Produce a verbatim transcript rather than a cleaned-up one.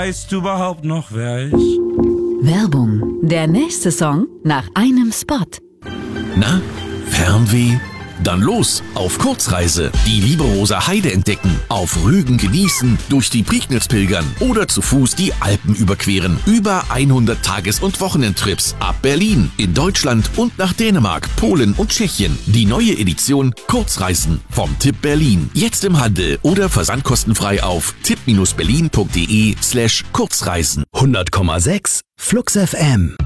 Weißt du überhaupt noch, wer ich? Werbung. Der nächste Song nach einem Spot. Na, Fernweh? Dann los, auf Kurzreise. Die Lieberoser Heide entdecken, auf Rügen genießen, durch die Prignitz pilgern oder zu Fuß die Alpen überqueren. Über hundert Tages- und Wochenendtrips ab Berlin, in Deutschland und nach Dänemark, Polen und Tschechien. Die neue Edition Kurzreisen vom Tipp Berlin. Jetzt im Handel oder versandkostenfrei auf tipp berlin punkt de slash Kurzreisen. hundert Komma sechs Flux F M